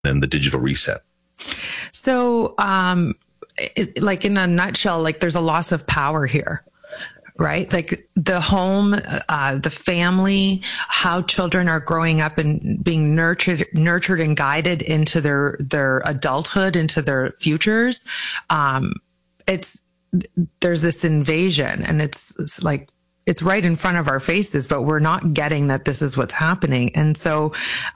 and the digital reset? So, like in a nutshell, like there's a loss of power here. Right? Like the home, the family, how children are growing up and being nurtured and guided into their adulthood, into their futures. There's this invasion, and it's like, it's right in front of our faces, but we're not getting that this is what's happening. And so,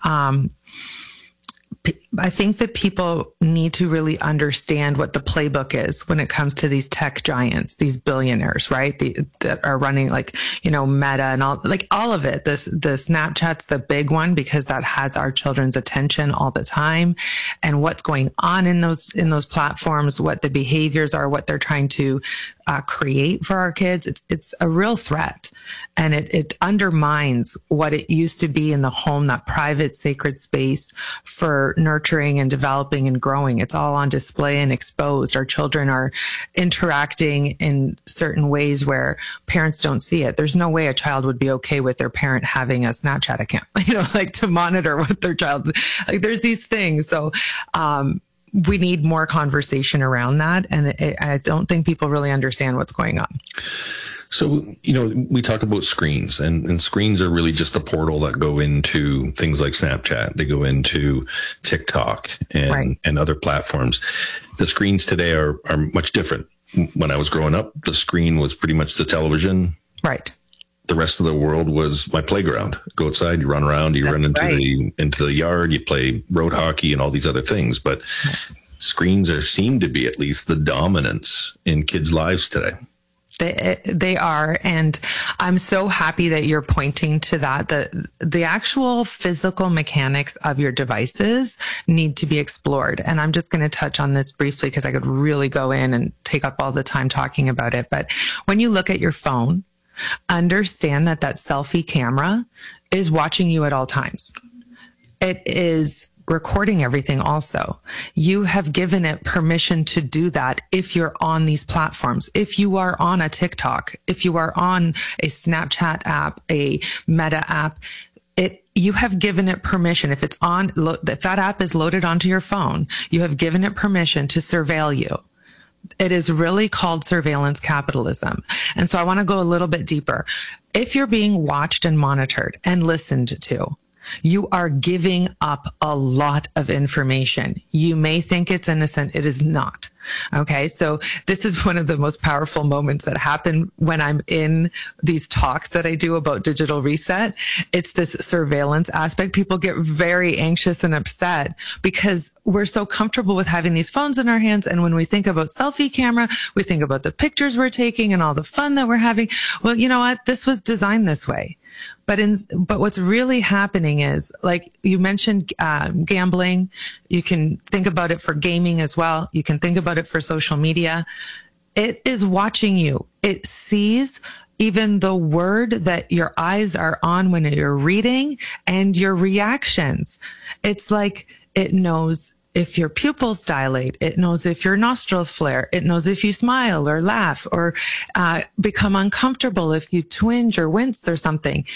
I think that people need to really understand what the playbook is when it comes to these tech giants, these billionaires, right? That are running, like, Meta and all of it. The Snapchat's the big one because that has our children's attention all the time, and what's going on in those platforms, what the behaviors are, what they're trying to create for our kids. It's a real threat, and it undermines what it used to be in the home, that private, sacred space for nurturing and developing and growing. It's all on display and exposed. Our children are interacting in certain ways where parents don't see it. There's no way a child would be okay with their parent having a Snapchat account, like to monitor what their child, like there's these things. So, we need more conversation around that. And I don't think people really understand what's going on. So, we talk about screens, and screens are really just a portal that go into things like Snapchat. They go into TikTok and other platforms. The screens today are much different. When I was growing up, the screen was pretty much the television. Right. The rest of the world was my playground. Go outside, you run around, you run into the yard, you play road hockey and all these other things. But screens seem to be at least the dominance in kids' lives today. They are. And I'm so happy that you're pointing to that. The actual physical mechanics of your devices need to be explored. And I'm just going to touch on this briefly because I could really go in and take up all the time talking about it. But when you look at your phone, understand that selfie camera is watching you at all times. It is recording everything also. You have given it permission to do that if you're on these platforms. If you are on a TikTok, if you are on a Snapchat app, a Meta app, you have given it permission. If that app is loaded onto your phone, you have given it permission to surveil you. It is really called surveillance capitalism. And so I want to go a little bit deeper. If you're being watched and monitored and listened to, you are giving up a lot of information. You may think it's innocent. It is not. Okay. So this is one of the most powerful moments that happen when I'm in these talks that I do about digital reset. It's this surveillance aspect. People get very anxious and upset because we're so comfortable with having these phones in our hands. And when we think about selfie camera, we think about the pictures we're taking and all the fun that we're having. Well, you know what? This was designed this way. But what's really happening is, like you mentioned, gambling. You can think about it for gaming as well. You can think about it for social media. It is watching you. It sees even the word that your eyes are on when you're reading and your reactions. It's like it knows if your pupils dilate, it knows if your nostrils flare, it knows if you smile or laugh or become uncomfortable, if you twinge or wince or something.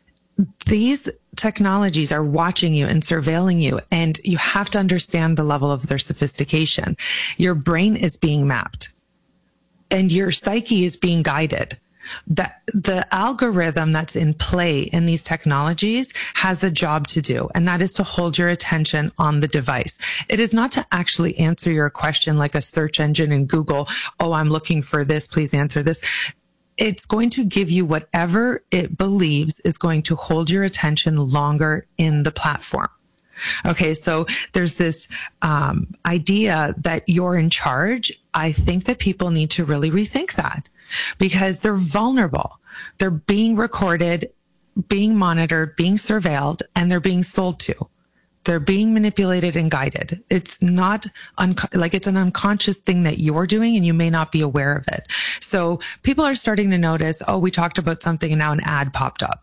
These technologies are watching you and surveilling you, and you have to understand the level of their sophistication. Your brain is being mapped and your psyche is being guided. The algorithm that's in play in these technologies has a job to do, and that is to hold your attention on the device. It is not to actually answer your question like a search engine in Google. Oh, I'm looking for this. Please answer this. It's going to give you whatever it believes is going to hold your attention longer in the platform. Okay, so there's this idea that you're in charge. I think that people need to really rethink that, because they're vulnerable. They're being recorded, being monitored, being surveilled, and they're being sold to. They're being manipulated and guided. It's not it's an unconscious thing that you're doing, and you may not be aware of it. So people are starting to notice, oh, we talked about something and now an ad popped up.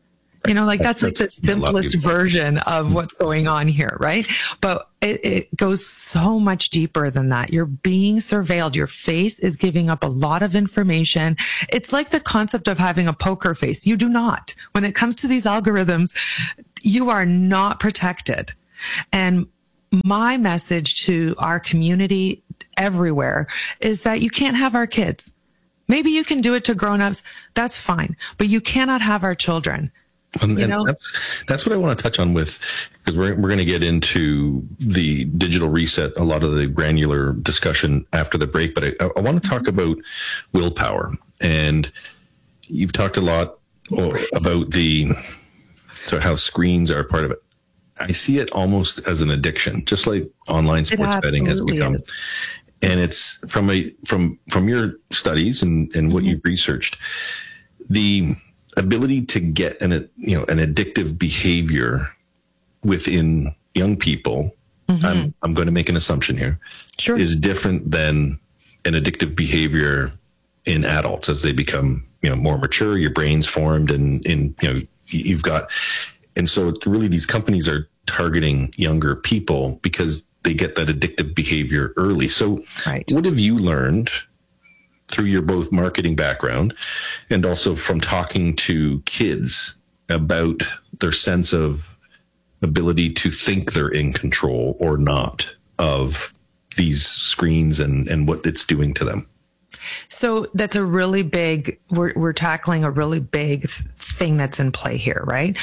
That's like the simplest version of what's going on here, right? But it goes so much deeper than that. You're being surveilled. Your face is giving up a lot of information. It's like the concept of having a poker face. You do not. When it comes to these algorithms, you are not protected. And my message to our community everywhere is that you can't have our kids. Maybe you can do it to grown-ups. That's fine. But you cannot have our children. And that's what I want to touch on with, because we're going to get into the digital reset, a lot of the granular discussion after the break. But I want to talk about willpower. And you've talked a lot about how screens are part of it. I see it almost as an addiction, just like online sports betting has become. And it's from your studies and what you've researched, the ability to get an addictive behavior within young people. I'm going to make an assumption here. Sure. Is different than an addictive behavior in adults as they become, more mature. Your brain's formed, and you've got, and so it's really these companies are targeting younger people because they get that addictive behavior early. So what have you learned through your both marketing background and also from talking to kids about their sense of ability to think they're in control or not of these screens and what it's doing to them? So that's a really big, we're tackling a really big thing that's in play here, right?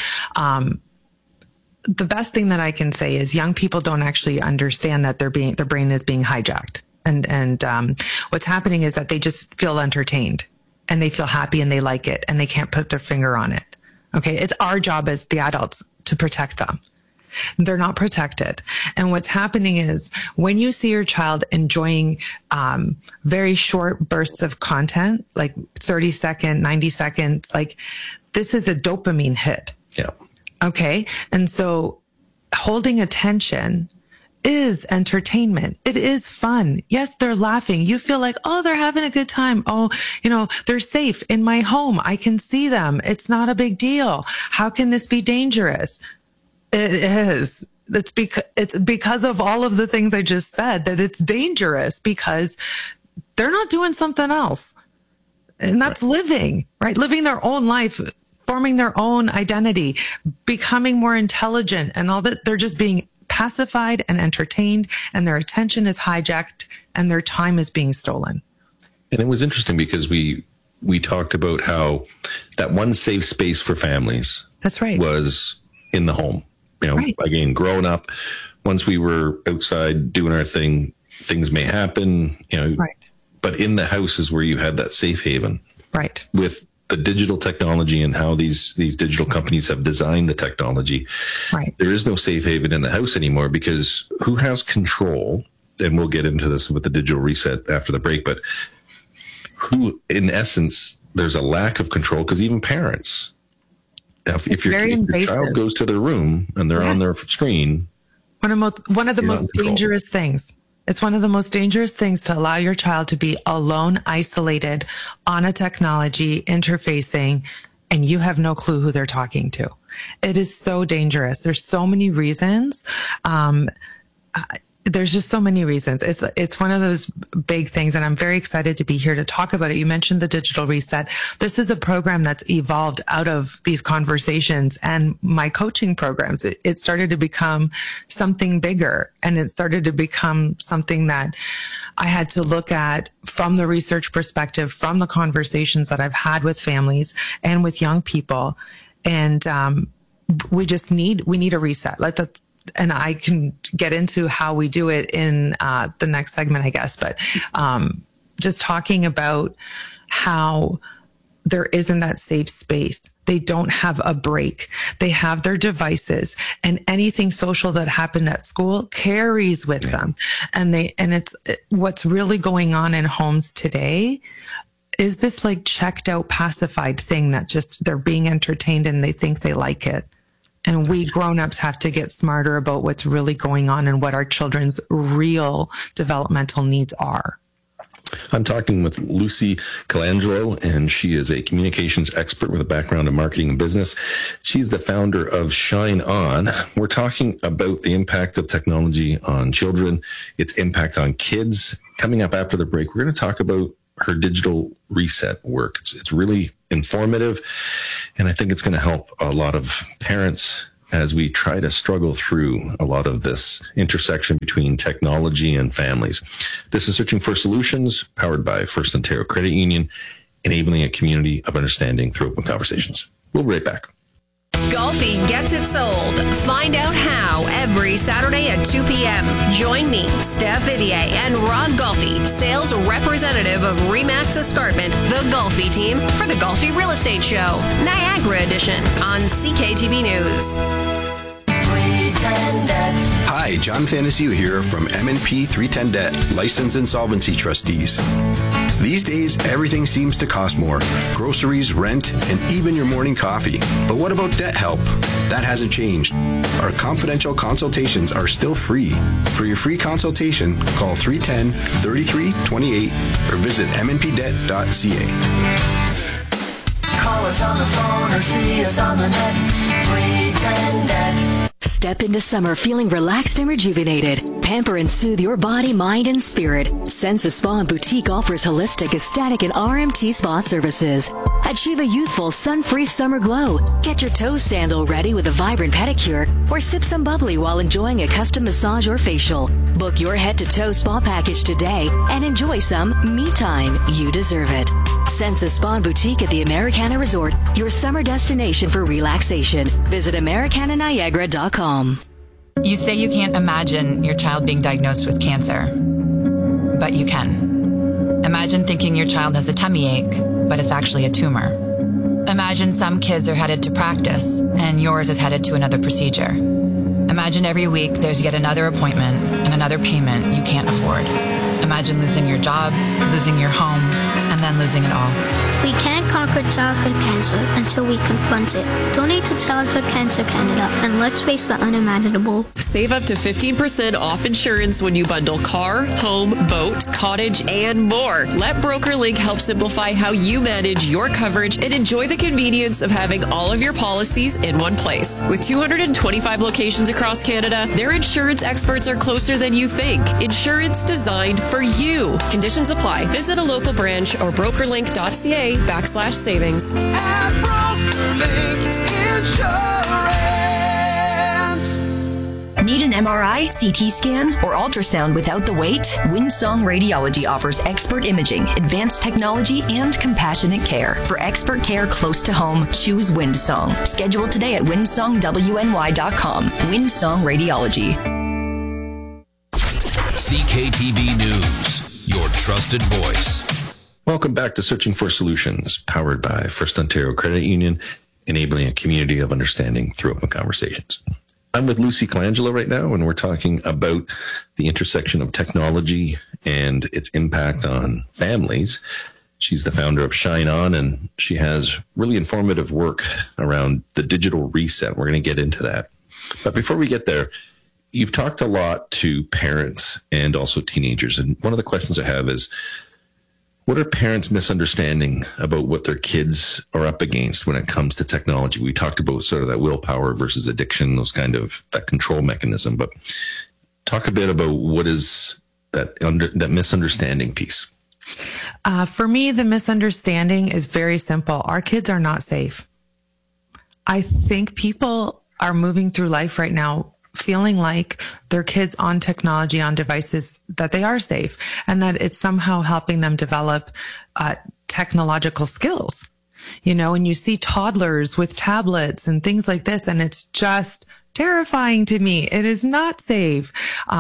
The best thing that I can say is young people don't actually understand that their brain is being hijacked. And what's happening is that they just feel entertained and they feel happy and they like it and they can't put their finger on it. Okay. It's our job as the adults to protect them. They're not protected. And what's happening is when you see your child enjoying very short bursts of content, like 30 second, 90 seconds, like this is a dopamine hit. Yeah. Okay. And so holding attention is entertainment. It is fun. Yes, they're laughing. You feel like, oh, they're having a good time. Oh, they're safe in my home. I can see them. It's not a big deal. How can this be dangerous? It is. It's because of all of the things I just said that it's dangerous because they're not doing something else. And that's living, right? Living their own life, forming their own identity, becoming more intelligent and all this. They're just being pacified and entertained, and their attention is hijacked and their time is being stolen. And it was interesting because we talked about how that one safe space for families was in the home. Again, growing up, once we were outside doing our thing, things may happen, but in the house is where you had that safe haven. Right. With the digital technology and how these digital companies have designed the technology, there is no safe haven in the house anymore because who has control? And we'll get into this with the digital reset after the break, but who, in essence, there's a lack of control because even parents, if your child goes to their room and they're on their screen, one of the most dangerous things. It's one of the most dangerous things to allow your child to be alone, isolated on a technology interfacing, and you have no clue who they're talking to. It is so dangerous. There's so many reasons. There's just so many reasons. It's one of those big things, and I'm very excited to be here to talk about it. You mentioned the digital reset. This is a program that's evolved out of these conversations and my coaching programs. It started to become something bigger, and it started to become something that I had to look at from the research perspective, from the conversations that I've had with families and with young people. And we need a reset. And I can get into how we do it in the next segment, I guess. But just talking about how there isn't that safe space. They don't have a break. They have their devices, and anything social that happened at school carries with them. And it's what's really going on in homes today is this like checked out, pacified thing that just they're being entertained and they think they like it. And we grown-ups have to get smarter about what's really going on and what our children's real developmental needs are. I'm talking with Lucy Colangelo, and she is a communications expert with a background in marketing and business. She's the founder of Shine On. We're talking about the impact of technology on children, its impact on kids. Coming up after the break, we're going to talk about her digital reset work. It's really informative, and I think it's going to help a lot of parents as we try to struggle through a lot of this intersection between technology and families. This is Searching for Solutions, powered by First Ontario Credit Union, enabling a community of understanding through open conversations. We'll be right back. Golfi gets it sold. Find out how every Saturday at 2 p.m. Join me, Steph Vivier, and Rod Golfi, sales representative of RE/MAX Escarpment, the Golfi team, for the Golfi Real Estate Show, Niagara Edition, on CKTB News. 310 Debt. Hi, John Thanasiu here from M&P 310 Debt, Licensed Insolvency Trustees. These days, everything seems to cost more. Groceries, rent, and even your morning coffee. But what about debt help? That hasn't changed. Our confidential consultations are still free. For your free consultation, call 310-3328 or visit mnpdebt.ca. Call us on the phone or see us on the net. 310 Debt. Step into summer feeling relaxed and rejuvenated. Pamper and soothe your body, mind, and spirit. Senza Spa and Boutique offers holistic, aesthetic, and RMT spa services. Achieve a youthful, sun-free summer glow. Get your toe sandal ready with a vibrant pedicure, or sip some bubbly while enjoying a custom massage or facial. Book your head-to-toe spa package today and enjoy some me time. You deserve it. Senza Spa and Boutique at the Americana Resort, your summer destination for relaxation. Visit AmericanaNiagara.com. You say you can't imagine your child being diagnosed with cancer, but you can. Imagine thinking your child has a tummy ache, but it's actually a tumor. Imagine some kids are headed to practice and yours is headed to another procedure. Imagine every week there's yet another appointment and another payment you can't afford. Imagine losing your job, losing your home, and then losing it all. We can't conquer childhood cancer until we confront it. Donate to Childhood Cancer Canada, and let's face the unimaginable. Save up to 15% off insurance when you bundle car, home, boat, cottage, and more. Let BrokerLink help simplify how you manage your coverage and enjoy the convenience of having all of your policies in one place. With 225 locations across Canada, their insurance experts are closer than you think. Insurance designed for you. Conditions apply. Visit a local branch or brokerlink.ca/savings. At BrokerLink Insurance. Need an MRI, CT scan, or ultrasound without the wait? Windsong Radiology offers expert imaging, advanced technology, and compassionate care. For expert care close to home, choose Windsong. Schedule today at windsongwny.com. Windsong Radiology. CKTB News, your trusted voice. Welcome back to Searching for Solutions, powered by First Ontario Credit Union, enabling a community of understanding through open conversations. I'm with Lucy Colangelo right now, and we're talking about the intersection of technology and its impact on families. She's the founder of Shine On, and she has really informative work around the digital reset. We're going to get into that. But before we get there, you've talked a lot to parents and also teenagers. And one of the questions I have is, what are parents misunderstanding about what their kids are up against when it comes to technology? We talked about sort of that willpower versus addiction, those kind of that control mechanism. But talk a bit about what is that misunderstanding piece. For me, the misunderstanding is very simple. Our kids are not safe. I think people are moving through life right now feeling like their kids on technology, on devices, that they are safe and that it's somehow helping them develop technological skills. You know, and you see toddlers with tablets and things like this, and it's just terrifying to me. It is not safe.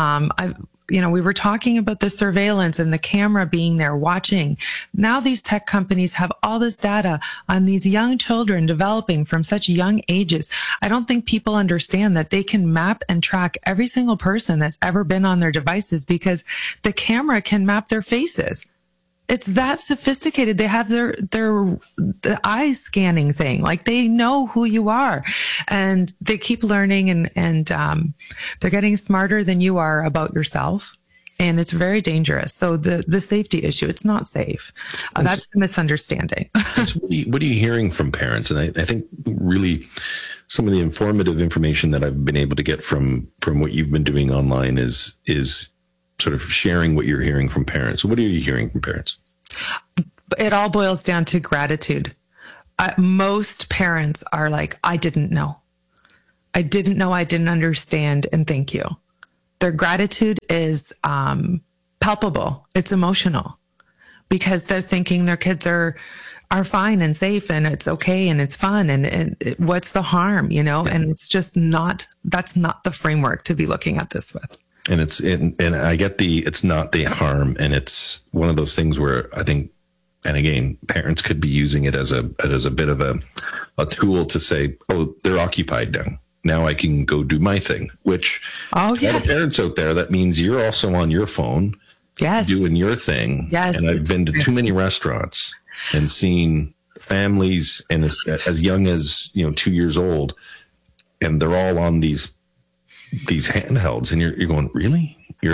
We were talking about the surveillance and the camera being there watching. Now these tech companies have all this data on these young children developing from such young ages. I don't think people understand that they can map and track every single person that's ever been on their devices because the camera can map their faces. It's that sophisticated. They have the eye scanning thing. Like they know who you are and they keep learning and they're getting smarter than you are about yourself. And it's very dangerous. So the safety issue, it's not safe. That's the misunderstanding. What are you hearing from parents? And I think really some of the informative information that I've been able to get from what you've been doing online is sort of sharing what you're hearing from parents. So what are you hearing from parents? It all boils down to gratitude. Most parents are like, I didn't know. I didn't know, I didn't understand, and thank you. Their gratitude is palpable. It's emotional because they're thinking their kids are fine and safe and it's okay and it's fun and what's the harm, you know? And it's just that's not the framework to be looking at this with. And and I get it's not the harm, and it's one of those things where I think, and again, parents could be using it as a bit of a tool to say, oh, they're occupied now. Now I can go do my thing, which all the parents out there, that means you're also on your phone, doing your thing. Yes. And I've been to too many restaurants and seen families and as young as, 2 years old, and they're all on these handhelds, and you're going, really?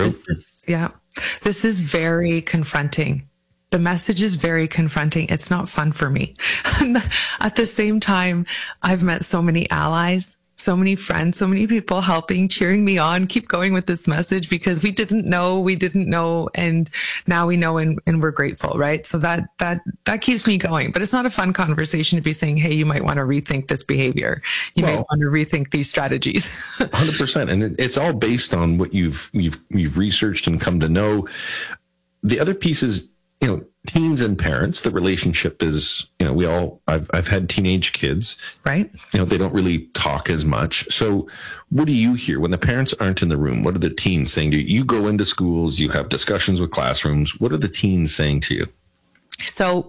This is very confronting. The message is very confronting. It's not fun for me. At the same time, I've met so many allies, so many friends, so many people helping, cheering me on, keep going with this message because we didn't know. And now we know and we're grateful, right? So that keeps me going, but it's not a fun conversation to be saying, hey, you might want to rethink this behavior. You might want to rethink these strategies. 100%. And it's all based on what you've researched and come to know. The other piece is, teens and parents, the relationship is, I've had teenage kids, right? They don't really talk as much. So what do you hear when the parents aren't in the room? What are the teens saying to you? You go into schools, you have discussions with classrooms. What are the teens saying to you? So,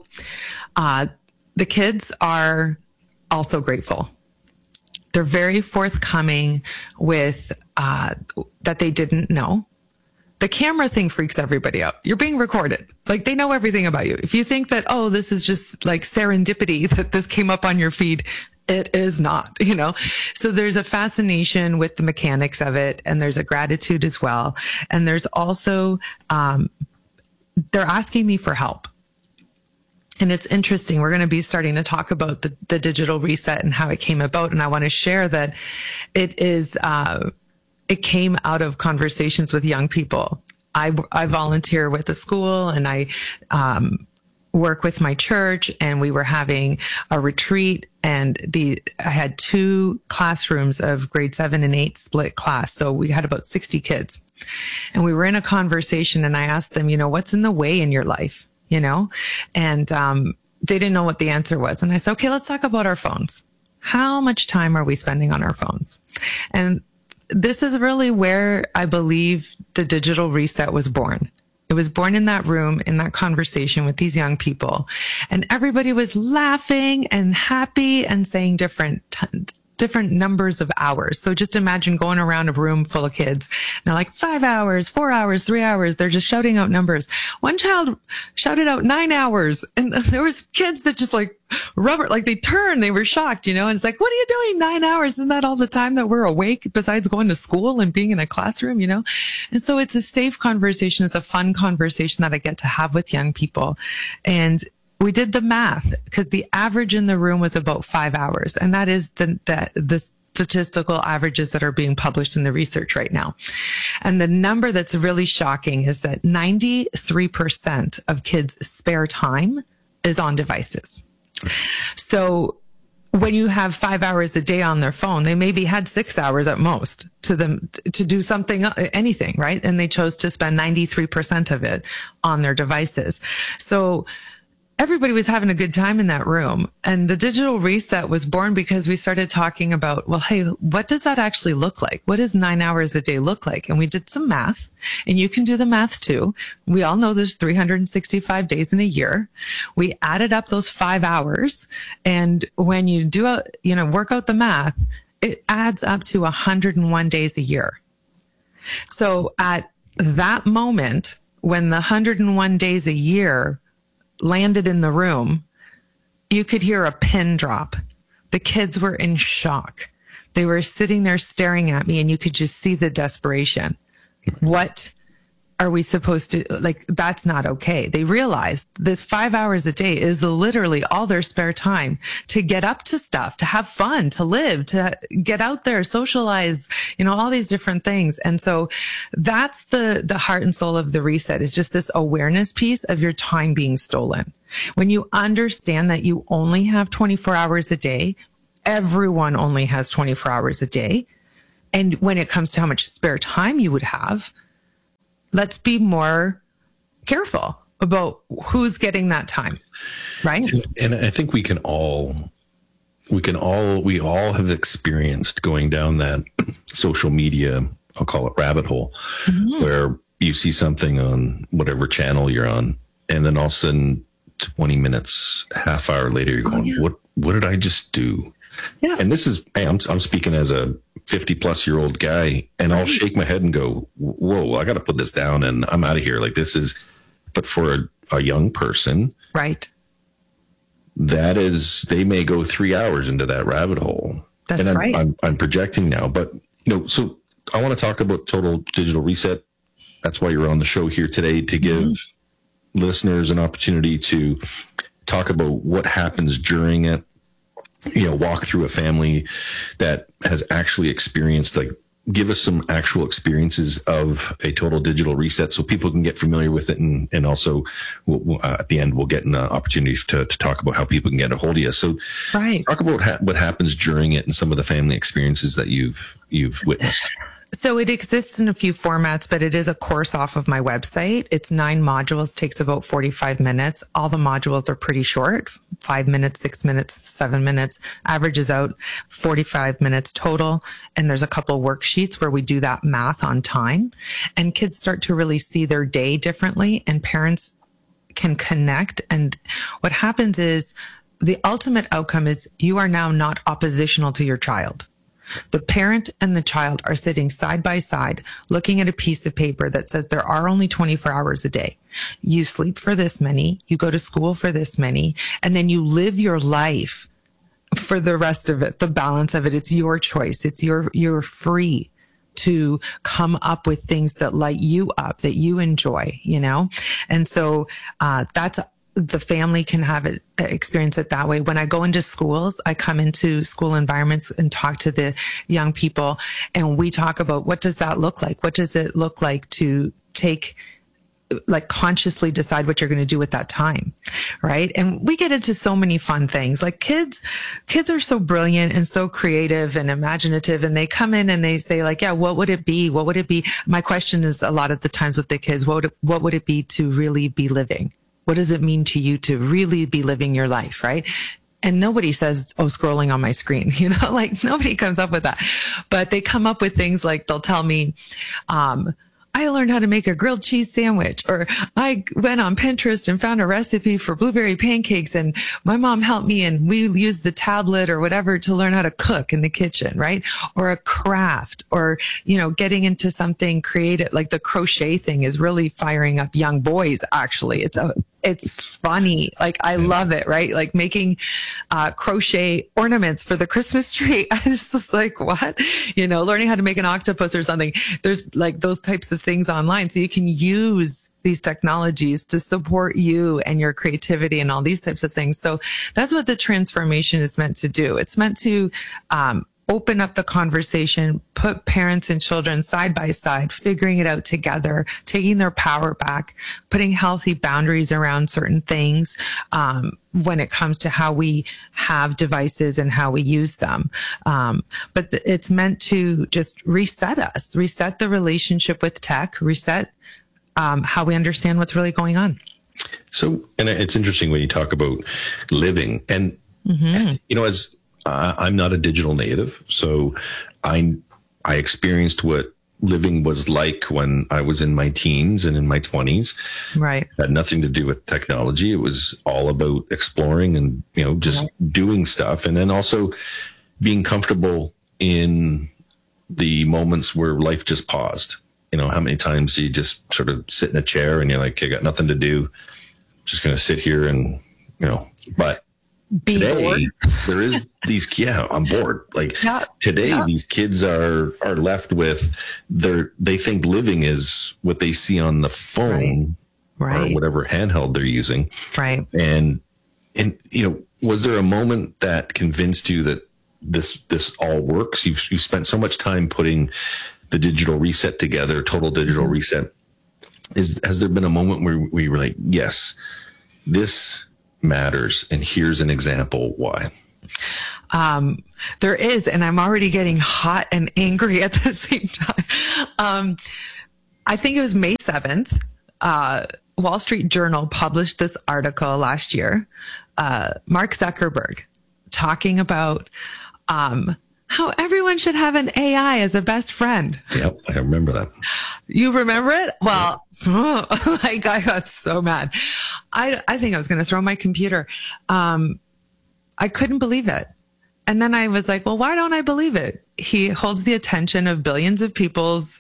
the kids are also grateful. They're very forthcoming with, that they didn't know. The camera thing freaks everybody out. You're being recorded. Like, they know everything about you. If you think that, oh, this is just like serendipity that this came up on your feed, it is not, So there's a fascination with the mechanics of it, and there's a gratitude as well. And there's also, they're asking me for help. And it's interesting. We're going to be starting to talk about the digital reset and how it came about. And I want to share that it came out of conversations with young people. I volunteer with a school, and I work with my church, and we were having a retreat, and I had 2 classrooms of grade 7 and 8 split class. So we had about 60 kids, and we were in a conversation, and I asked them, what's in the way in your life, and they didn't know what the answer was. And I said, okay, let's talk about our phones. How much time are we spending on our phones? And this is really where I believe the digital reset was born. It was born in that room, in that conversation with these young people. And everybody was laughing and happy and saying different numbers of hours. So just imagine going around a room full of kids. And they're like 5 hours, 4 hours, 3 hours. They're just shouting out numbers. One child shouted out 9 hours. And there was kids that just like they were shocked, and it's like, what are you doing 9 hours? Isn't that all the time that we're awake besides going to school and being in a classroom, And so it's a safe conversation. It's a fun conversation that I get to have with young people. And we did the math because the average in the room was about 5 hours. And that is the statistical averages that are being published in the research right now. And the number that's really shocking is that 93% of kids' spare time is on devices. So when you have 5 hours a day on their phone, they maybe had 6 hours at most to do something, anything, right? And they chose to spend 93% of it on their devices. So everybody was having a good time in that room. And the digital reset was born because we started talking about, well, hey, what does that actually look like? What does 9 hours a day look like? And we did some math, and you can do the math too. We all know there's 365 days in a year. We added up those 5 hours. And when you do, work out the math, it adds up to 101 days a year. So at that moment, when the 101 days a year landed in the room, you could hear a pin drop. The kids were in shock. They were sitting there staring at me, and you could just see the desperation. What are we supposed to, that's not okay. They realized this 5 hours a day is literally all their spare time to get up to stuff, to have fun, to live, to get out there, socialize, all these different things. And so that's the heart and soul of the reset, is just this awareness piece of your time being stolen. When you understand that you only have 24 hours a day, everyone only has 24 hours a day. And when it comes to how much spare time you would have, let's be more careful about who's getting that time, right? And I think we all have experienced going down that social media, I'll call it rabbit hole, where you see something on whatever channel you're on, and then all of a sudden 20 minutes, half hour later, you're going, what did I just do? Yeah. And this is, hey, I'm speaking as a 50-plus-year-old guy, and I'll shake my head and go, whoa, I got to put this down and I'm out of here. Like, this is, but for a young person, right, that is, they may go 3 hours into that rabbit hole. That's and right. I'm projecting now, but so I want to talk about Total Digital Reset. That's why you're on the show here today, to give listeners an opportunity to talk about what happens during it. Walk through a family that has actually experienced, like, give us some actual experiences of a total digital reset so people can get familiar with it. And also at the end, we'll get an opportunity to talk about how people can get a hold of you. So talk about what happens during it and some of the family experiences that you've witnessed. So it exists in a few formats, but it is a course off of my website. It's 9 modules, takes about 45 minutes. All the modules are pretty short, 5 minutes, 6 minutes, 7 minutes, averages out 45 minutes total. And there's a couple worksheets where we do that math on time, and kids start to really see their day differently, and parents can connect. And what happens is the ultimate outcome is you are now not oppositional to your child. The parent and the child are sitting side by side, looking at a piece of paper that says there are only 24 hours a day. You sleep for this many, you go to school for this many, and then you live your life for the rest of it, the balance of it. It's your choice. You're free to come up with things that light you up, that you enjoy, And so, the family can experience it that way. When I go into schools, I come into school environments and talk to the young people, and we talk about, what does that look like? What does it look like to consciously decide what you're going to do with that time, right? And we get into so many fun things. Like, kids are so brilliant and so creative and imaginative, and they come in and they say, like, yeah, what would it be? What would it be? My question is, a lot of the times with the kids, what would it be to really be living? What does it mean to you to really be living your life, right? And nobody says, oh, scrolling on my screen, nobody comes up with that. But they come up with things like, they'll tell me, I learned how to make a grilled cheese sandwich, or I went on Pinterest and found a recipe for blueberry pancakes, and my mom helped me, and we used the tablet or whatever to learn how to cook in the kitchen, right? Or a craft, or, getting into something creative, like the crochet thing is really firing up young boys. Actually, it's funny. Like, I love it, right? Like making crochet ornaments for the Christmas tree. I was just like, what? Learning how to make an octopus or something. There's like those types of things online. So you can use these technologies to support you and your creativity and all these types of things. So that's what the transformation is meant to do. It's meant to open up the conversation, put parents and children side by side, figuring it out together, taking their power back, putting healthy boundaries around certain things when it comes to how we have devices and how we use them. But it's meant to just reset us, reset the relationship with tech, reset how we understand what's really going on. So, and it's interesting when you talk about living and, as I'm not a digital native, so I experienced what living was like when I was in my teens and in my 20s. Right. It had nothing to do with technology. It was all about exploring and, just doing stuff. And then also being comfortable in the moments where life just paused. How many times you just sort of sit in a chair and you're like, I got nothing to do. Just going to sit here and, but today, there is these, I'm bored. Like today, these kids are left with they think living is what they see on the phone or whatever handheld they're using. Right. And was there a moment that convinced you that this all works? You've spent so much time putting the digital reset together, total digital reset. Has there been a moment where you were like, yes, this matters, and here's an example why? There is, and I'm already getting hot and angry at the same time. I think it was May 7th. Wall Street Journal published this article last year. Mark Zuckerberg talking about how everyone should have an AI as a best friend. Yep, I remember that. You remember it? Well, like I got so mad. I think I was going to throw my computer. I couldn't believe it. And then I was like, well, why don't I believe it? He holds the attention of billions of people's,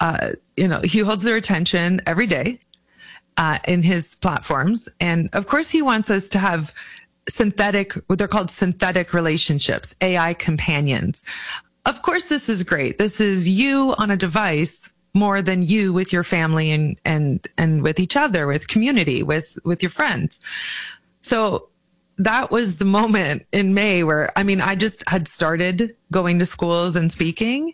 he holds their attention every day, in his platforms. And of course he wants us to have what they're called synthetic relationships, AI companions. Of course, this is great. This is you on a device more than you with your family and with each other, with community, with your friends. So that was the moment in May where, I just had started going to schools and speaking.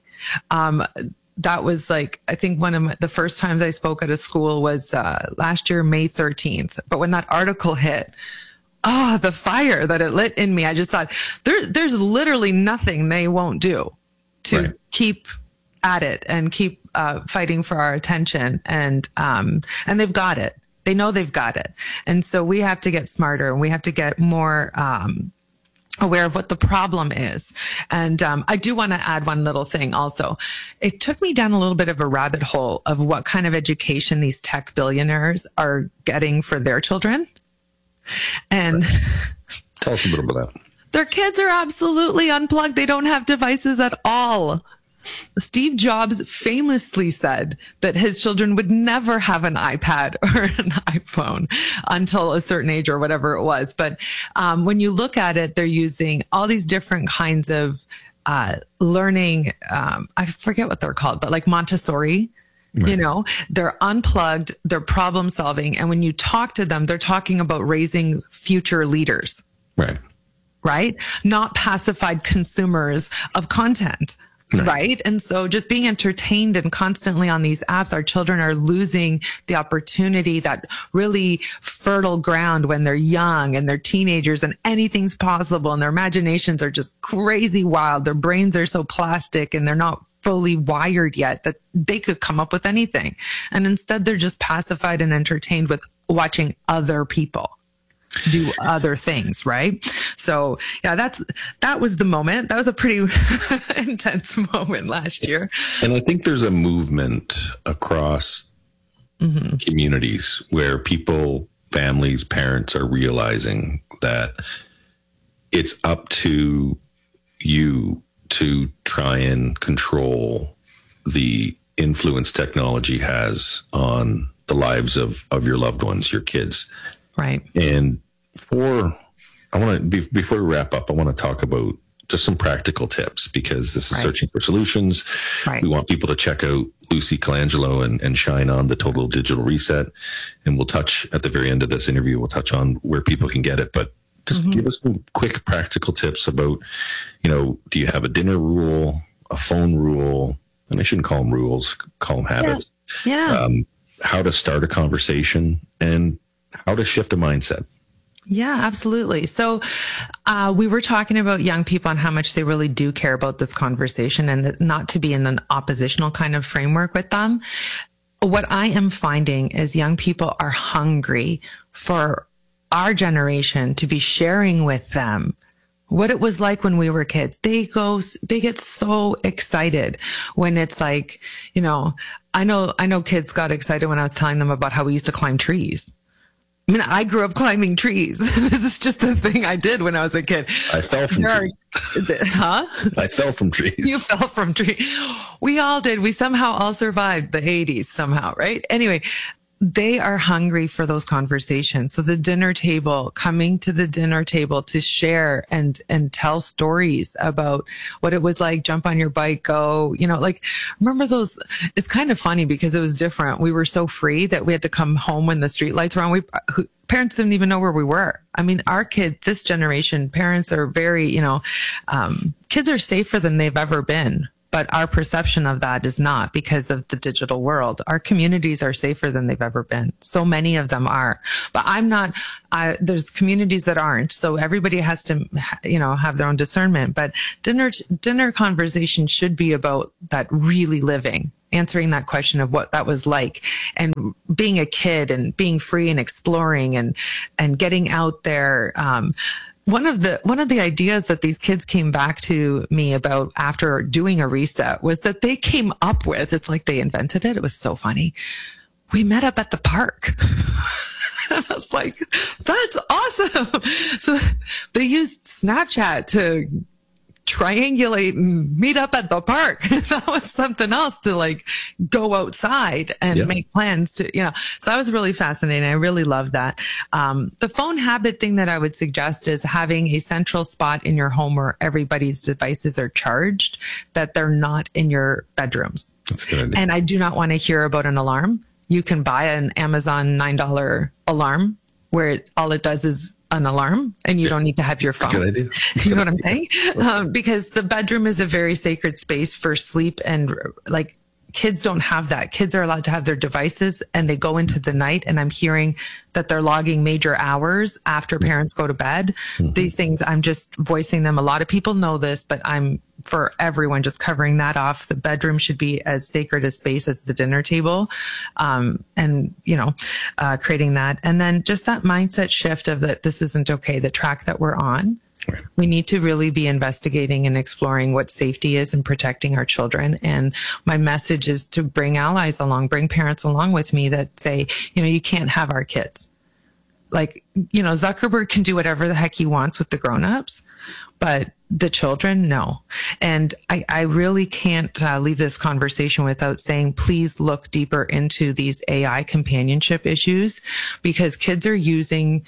That was like, I think one of the first times I spoke at a school was last year, May 13th. But when that article hit, the fire that it lit in me, I just thought there's literally nothing they won't do to keep at it and keep fighting for our attention. And they've got it. They know they've got it. And so we have to get smarter and we have to get more aware of what the problem is. And I do want to add one little thing also. It took me down a little bit of a rabbit hole of what kind of education these tech billionaires are getting for their children. And tell us a little bit about that. Their kids are absolutely unplugged. They don't have devices at all. Steve Jobs famously said that his children would never have an iPad or an iPhone until a certain age or whatever it was. But when you look at it, they're using all these different kinds of learning. I forget what they're called, but like Montessori. Right. They're unplugged, they're problem solving. And when you talk to them, they're talking about raising future leaders. Right? Not pacified consumers of content. Right. And so just being entertained and constantly on these apps, our children are losing the opportunity, that really fertile ground when they're young and they're teenagers and anything's possible and their imaginations are just crazy wild. Their brains are so plastic and they're not fully wired yet that they could come up with anything. And instead they're just pacified and entertained with watching other people do other things, right? So yeah, that was the moment. That was a pretty intense moment last year. And I think there's a movement across communities where people, families, parents are realizing that it's up to you to try and control the influence technology has on the lives of your loved ones, your kids. Right. And before we wrap up, I want to talk about just some practical tips, because this is Searching for Solutions. We want people to check out Lucy Colangelo and Shine On, the Total Digital Reset. And we'll touch at the very end of this interview, we'll touch on where people can get it. But just give us some quick practical tips about, do you have a dinner rule, a phone rule? And I shouldn't call them rules, call them habits. Yeah. How to start a conversation and how to shift a mindset. Yeah, absolutely. So we were talking about young people and how much they really do care about this conversation and not to be in an oppositional kind of framework with them. What I am finding is young people are hungry for our generation to be sharing with them what it was like when we were kids. They get so excited when it's like, I know kids got excited when I was telling them about how we used to climb trees. I grew up climbing trees. This is just a thing I did when I was a kid. I fell from trees. I fell from trees. You fell from trees. We all did. We somehow all survived the 80s somehow, right? Anyway, they are hungry for those conversations. So the dinner table, coming to the dinner table to share and tell stories about what it was like, jump on your bike, go, remember those? It's kind of funny because it was different. We were so free that we had to come home when the street lights were on. Parents didn't even know where we were. Our kids, this generation, parents are very, kids are safer than they've ever been. but our perception of that is not because of the digital world. Our communities are safer than they've ever been. So many of them are, but there's communities that aren't. So everybody has to, have their own discernment, but dinner conversation should be about that really living, answering that question of what that was like and being a kid and being free and exploring and getting out there. One of the ideas that these kids came back to me about after doing a reset was that they came up with, it's like they invented it. It was so funny. We met up at the park. And I was like, that's awesome. So they used Snapchat to triangulate and meet up at the park. That was something else to like go outside and make plans to, so that was really fascinating. I really love that. The phone habit thing that I would suggest is having a central spot in your home where everybody's devices are charged, that they're not in your bedrooms. That's a good idea. And I do not want to hear about an alarm. You can buy an Amazon $9 alarm where all it does is an alarm and you don't need to have your phone. Good idea. You know what I'm saying? Because the bedroom is a very sacred space for sleep, and like kids don't have that. Kids are allowed to have their devices and they go into the night, and I'm hearing that they're logging major hours after parents go to bed. Mm-hmm. These things, I'm just voicing them. A lot of people know this, but I'm for everyone just covering that off. The bedroom should be as sacred a space as the dinner table. Creating that. And then just that mindset shift of that this isn't okay, the track that we're on. Right. We need to really be investigating and exploring what safety is and protecting our children. And my message is to bring allies along, bring parents along with me that say, you can't have our kids. Like, Zuckerberg can do whatever the heck he wants with the grownups, but the children, no. And I really can't leave this conversation without saying, please look deeper into these AI companionship issues, because kids are using,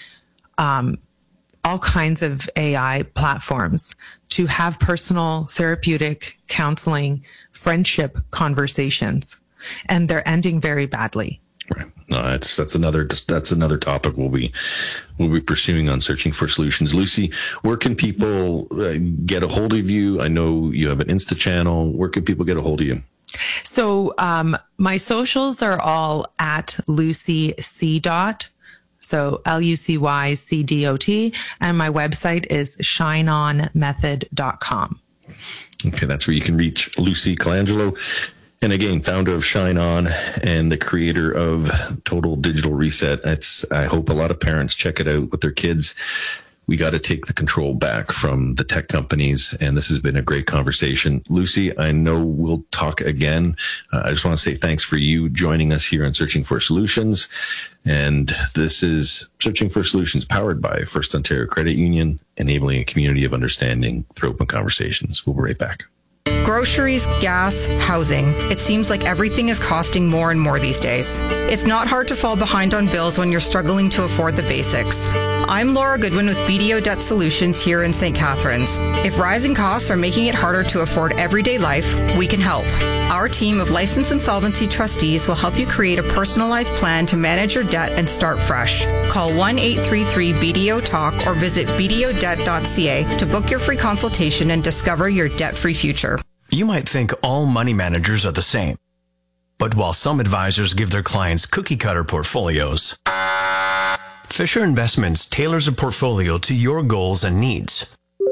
all kinds of AI platforms to have personal, therapeutic, counseling, friendship conversations, and they're ending very badly. Right. No, that's another topic we'll be pursuing on Searching for Solutions. Lucy, where can people get a hold of you? I know you have an Insta channel. Where can people get a hold of you? So my socials are all at Lucy C. So LucyCdot, and my website is shineonmethod.com. Okay, that's where you can reach Lucy Colangelo. And again, founder of Shine On and the creator of Total Digital Reset. I hope a lot of parents check it out with their kids. We got to take the control back from the tech companies. And this has been a great conversation. Lucy, I know we'll talk again. I just want to say thanks for you joining us here on Searching for Solutions. And this is Searching for Solutions, powered by First Ontario Credit Union, enabling a community of understanding through open conversations. We'll be right back. Groceries, gas, housing. It seems like everything is costing more and more these days. It's not hard to fall behind on bills when you're struggling to afford the basics. I'm Laura Goodwin with BDO Debt Solutions here in St. Catharines. If rising costs are making it harder to afford everyday life, we can help. Our team of licensed insolvency trustees will help you create a personalized plan to manage your debt and start fresh. Call 1-833-BDO-TALK or visit bdodebt.ca to book your free consultation and discover your debt-free future. You might think all money managers are the same. But while some advisors give their clients cookie-cutter portfolios, Fisher Investments tailors a portfolio to your goals and needs.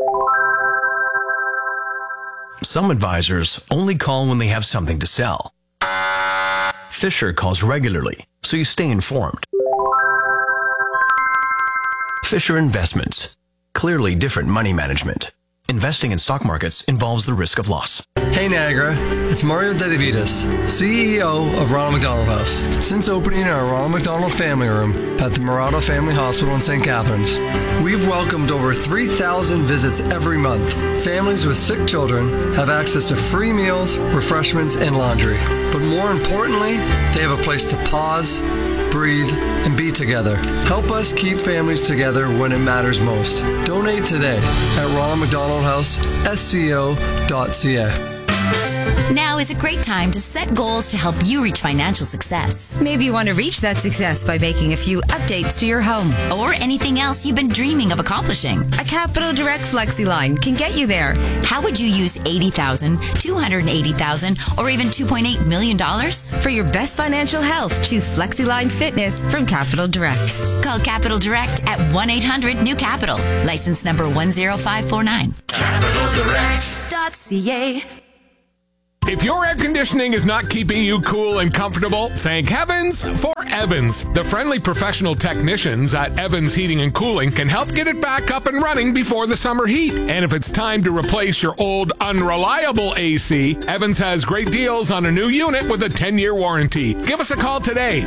Some advisors only call when they have something to sell. Fisher calls regularly, so you stay informed. Fisher Investments. Clearly different money management. Investing in stock markets involves the risk of loss. Hey Niagara, it's Mario Dedivitas, CEO of Ronald McDonald House. Since opening our Ronald McDonald Family Room at the Murata Family Hospital in St. Catharines, we've welcomed over 3,000 visits every month. Families with sick children have access to free meals, refreshments, and laundry. But more importantly, they have a place to pause, breathe, and be together. Help us keep families together when it matters most. Donate today at Ronald McDonald House, SCO.ca. Now is a great time to set goals to help you reach financial success. Maybe you want to reach that success by making a few updates to your home. Or anything else you've been dreaming of accomplishing. A Capital Direct FlexiLine can get you there. How would you use $80,000, $280,000, or even $2.8 million? For your best financial health, choose FlexiLine Fitness from Capital Direct. Call Capital Direct at 1-800-NEW-CAPITAL. License number 10549. CapitalDirect.ca. If your air conditioning is not keeping you cool and comfortable, thank heavens for Evans. The friendly professional technicians at Evans Heating and Cooling can help get it back up and running before the summer heat. And if it's time to replace your old unreliable AC, Evans has great deals on a new unit with a 10-year warranty. Give us a call today,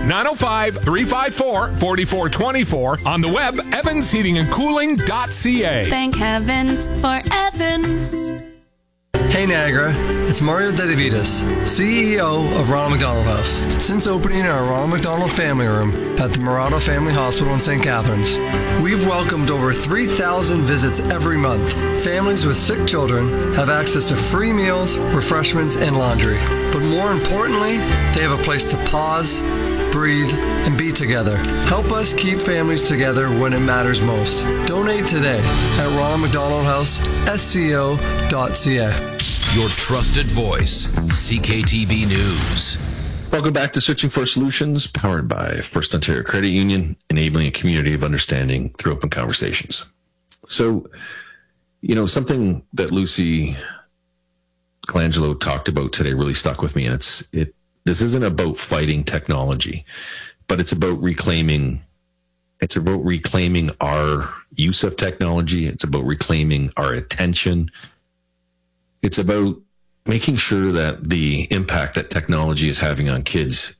905-354-4424. On the web, evansheatingandcooling.ca. Thank heavens for Evans. Hey Niagara, it's Mario Dedivitas, CEO of Ronald McDonald House. Since opening our Ronald McDonald Family Room at the Murata Family Hospital in St. Catharines, we've welcomed over 3,000 visits every month. Families with sick children have access to free meals, refreshments, and laundry. But more importantly, they have a place to pause, breathe, and be together. Help us keep families together when it matters most. Donate today at Ronald McDonald House, SCO.ca. Your trusted voice, CKTB News. Welcome back to Searching for Solutions, powered by First Ontario Credit Union, enabling a community of understanding through open conversations. So, something that Lucy Colangelo talked about today really stuck with me, and this isn't about fighting technology, but it's about reclaiming our use of technology. It's about reclaiming our attention. It's about making sure that the impact that technology is having on kids,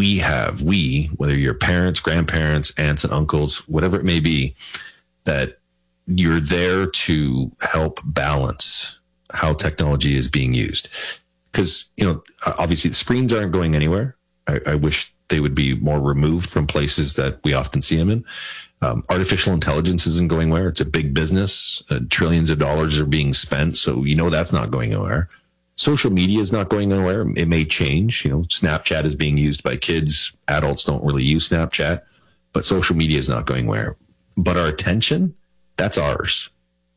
whether you're parents, grandparents, aunts and uncles, whatever it may be, that you're there to help balance how technology is being used. Because, obviously the screens aren't going anywhere. I wish they would be more removed from places that we often see them in. Artificial intelligence isn't going anywhere. It's a big business. Trillions of dollars are being spent. So, that's not going anywhere. Social media is not going anywhere. It may change. Snapchat is being used by kids. Adults don't really use Snapchat, but social media is not going anywhere. But our attention, that's ours.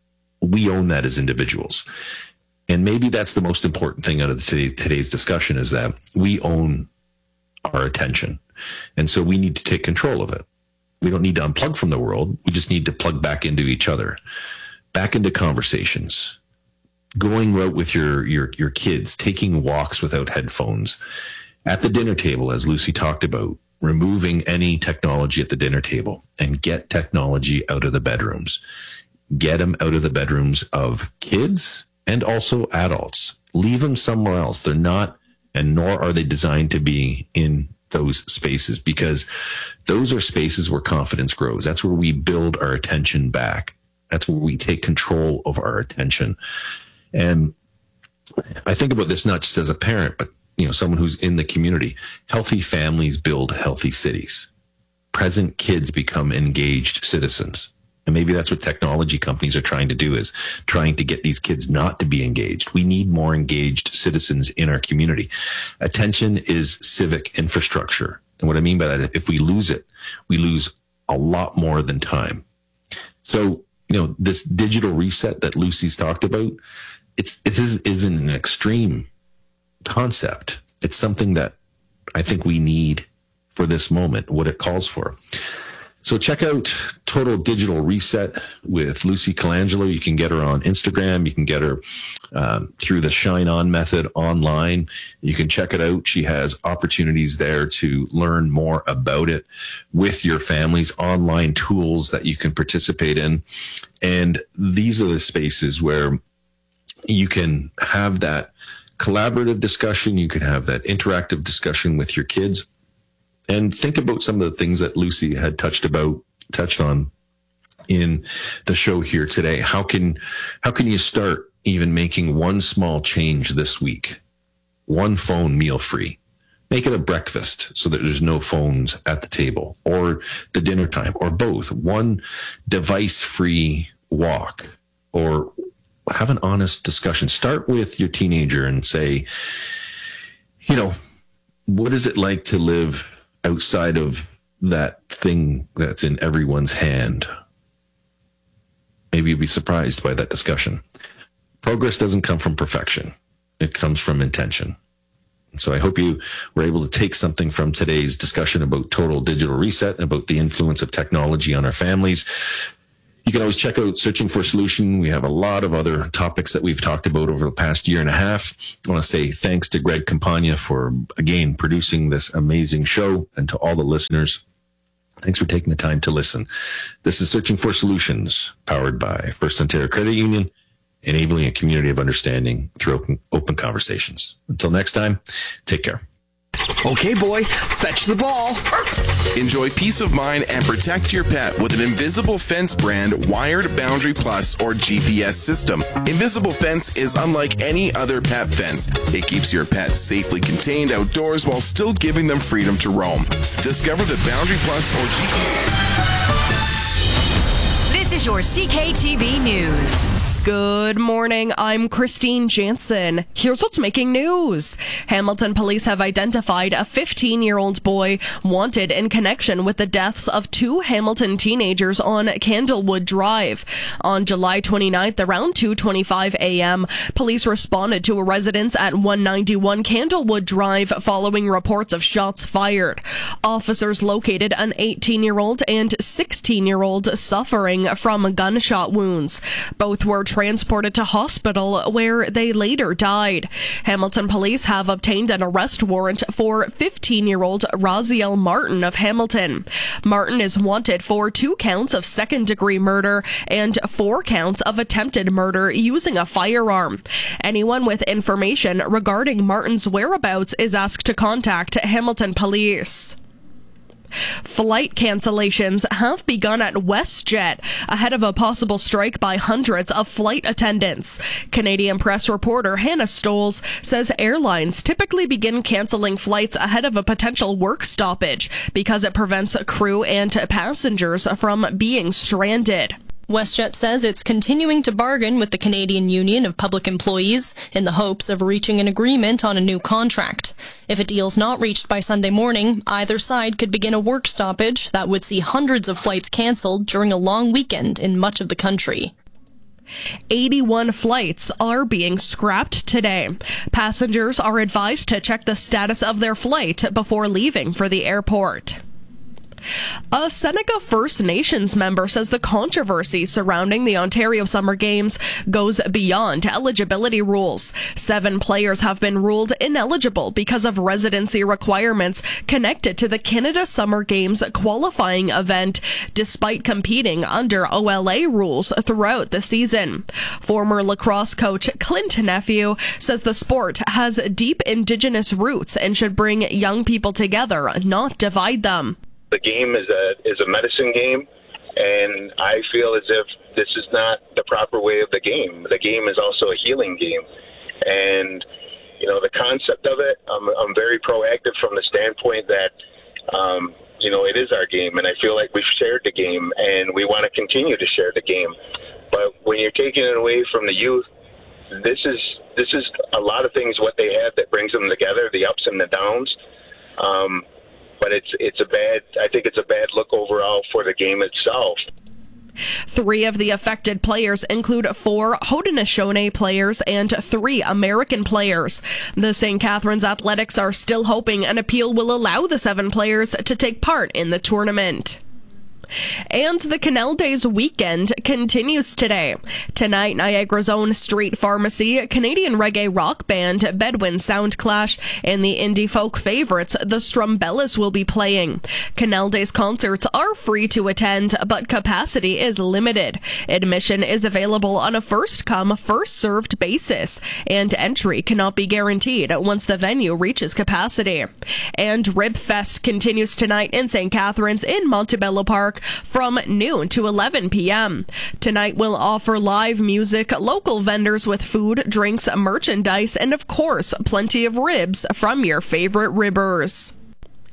We own that as individuals. And maybe that's the most important thing out of today's discussion, is that we own our attention. And so we need to take control of it. We don't need to unplug from the world. We just need to plug back into each other, back into conversations, going out with your kids, taking walks without headphones, at the dinner table, as Lucy talked about, removing any technology at the dinner table, and get technology out of the bedrooms. Get them out of the bedrooms of kids and also adults. Leave them somewhere else. They're not, and nor are they designed to be in those spaces, because those are spaces where confidence grows. That's where we build our attention back. That's where we take control of our attention. And I think about this not just as a parent, but someone who's in the community. Healthy families build healthy cities. Present kids become engaged citizens. And maybe that's what technology companies are trying to do, is trying to get these kids not to be engaged. We need more engaged citizens in our community. Attention is civic infrastructure. And what I mean by that, if we lose it, we lose a lot more than time. So, this digital reset that Lucy's talked about, it isn't an extreme concept. It's something that I think we need for this moment, what it calls for. So check out Total Digital Reset with Lucy Colangelo. You can get her on Instagram. You can get her through the Shine On method online. You can check it out. She has opportunities there to learn more about it with your families, online tools that you can participate in. And these are the spaces where you can have that collaborative discussion. You can have that interactive discussion with your kids. And think about some of the things that Lucy had touched on in the show here today. How can you start even making one small change this week? One phone meal free. Make it a breakfast so that there's no phones at the table, or the dinner time, or both. One device free walk, or have an honest discussion. Start with your teenager and say, what is it like to live outside of that thing that's in everyone's hand? Maybe you'll be surprised by that discussion. Progress doesn't come from perfection. It comes from intention. So I hope you were able to take something from today's discussion about total digital reset and about the influence of technology on our families. You can always check out Searching for a Solution. We have a lot of other topics that we've talked about over the past year and a half. I want to say thanks to Greg Campagna for, again, producing this amazing show, and to all the listeners. Thanks for taking the time to listen. This is Searching for Solutions, powered by First Ontario Credit Union, enabling a community of understanding through open conversations. Until next time, take care. Okay, boy, fetch the ball. Enjoy peace of mind and protect your pet with an Invisible Fence brand wired Boundary Plus or GPS system. Invisible Fence is unlike any other pet fence. It keeps your pet safely contained outdoors while still giving them freedom to roam. Discover the Boundary Plus or GPS. This is your CKTB News. Good morning, I'm Christine Jansen. Here's what's making news. Hamilton police have identified a 15-year-old boy wanted in connection with the deaths of 2 Hamilton teenagers on Candlewood Drive. On July 29th, around 2:25 a.m., police responded to a residence at 191 Candlewood Drive following reports of shots fired. Officers located an 18-year-old and 16-year-old suffering from gunshot wounds. Both were transported to hospital where they later died. Hamilton police have obtained an arrest warrant for 15-year-old Raziel Martin of Hamilton. Martin is wanted for 2 counts of second-degree murder and 4 counts of attempted murder using a firearm. Anyone with information regarding Martin's whereabouts is asked to contact Hamilton police. Flight cancellations have begun at WestJet ahead of a possible strike by hundreds of flight attendants. Canadian press reporter Hannah Stoles says airlines typically begin canceling flights ahead of a potential work stoppage because it prevents crew and passengers from being stranded. WestJet says it's continuing to bargain with the Canadian Union of Public Employees in the hopes of reaching an agreement on a new contract. If a deal's not reached by Sunday morning, either side could begin a work stoppage that would see hundreds of flights cancelled during a long weekend in much of the country. 81 flights are being scrapped today. Passengers are advised to check the status of their flight before leaving for the airport. A Seneca First Nations member says the controversy surrounding the Ontario Summer Games goes beyond eligibility rules. 7 players have been ruled ineligible because of residency requirements connected to the Canada Summer Games qualifying event, despite competing under OLA rules throughout the season. Former lacrosse coach Clint Nephew says the sport has deep Indigenous roots and should bring young people together, not divide them. The game is a medicine game, and I feel as if this is not the proper way of the game. The game is also a healing game, and the concept of it, I'm very proactive from the standpoint that it is our game, and I feel like we've shared the game, and we want to continue to share the game. But when you're taking it away from the youth, this is a lot of things what they have that brings them together, the ups and the downs. But I think it's a bad look overall for the game itself. 3 of the affected players include 4 Haudenosaunee players and 3 American players. The St. Catharines Athletics are still hoping an appeal will allow the 7 players to take part in the tournament. And the Canal Days weekend continues today. Tonight, Niagara's own Street Pharmacy, Canadian reggae rock band Bedouin Soundclash, and the indie folk favorites, the Strumbellas, will be playing. Canal Days concerts are free to attend, but capacity is limited. Admission is available on a first-come, first-served basis, and entry cannot be guaranteed once the venue reaches capacity. And Rib Fest continues tonight in St. Catharines in Montebello Park from noon to 11 p.m. Tonight we'll offer live music, local vendors with food, drinks, merchandise, and of course, plenty of ribs from your favorite ribbers.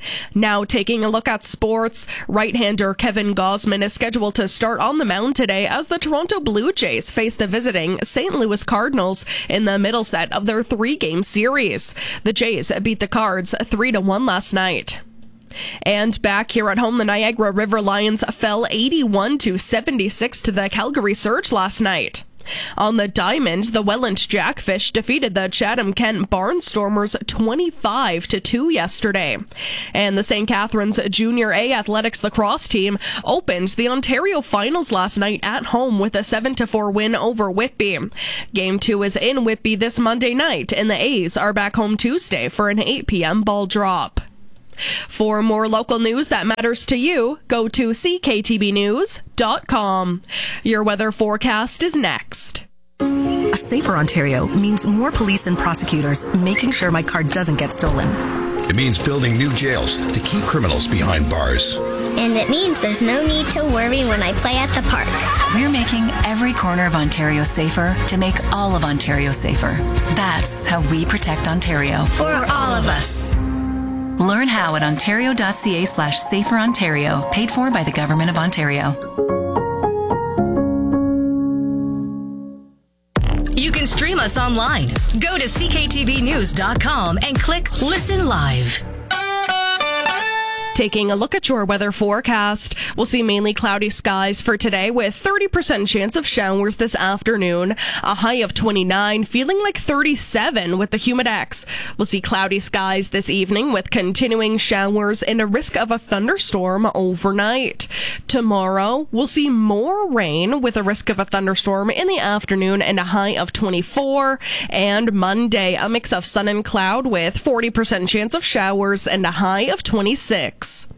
Now taking a look at sports, right-hander Kevin Gausman is scheduled to start on the mound today as the Toronto Blue Jays face the visiting St. Louis Cardinals in the middle set of their 3-game series. The Jays beat the Cards 3-1 last night. And back here at home, the Niagara River Lions fell 81-76 to the Calgary Surge last night. On the Diamond, the Welland Jackfish defeated the Chatham-Kent Barnstormers 25-2 yesterday. And the St. Catharines Junior A Athletics lacrosse team opened the Ontario Finals last night at home with a 7-4 win over Whitby. Game 2 is in Whitby this Monday night, and the A's are back home Tuesday for an 8 p.m. ball drop. For more local news that matters to you, go to cktvnews.com. Your weather forecast is next. A safer Ontario means more police and prosecutors making sure my car doesn't get stolen. It means building new jails to keep criminals behind bars. And it means there's no need to worry when I play at the park. We're making every corner of Ontario safer to make all of Ontario safer. That's how we protect Ontario. For all of us. Learn how at ontario.ca/saferontario, paid for by the Government of Ontario. You can stream us online. Go to cktvnews.com and click Listen Live. Taking a look at your weather forecast, we'll see mainly cloudy skies for today with 30% chance of showers this afternoon, a high of 29, feeling like 37 with the Humidex. We'll see cloudy skies this evening with continuing showers and a risk of a thunderstorm overnight. Tomorrow, we'll see more rain with a risk of a thunderstorm in the afternoon and a high of 24. And Monday, a mix of sun and cloud with 40% chance of showers and a high of 26.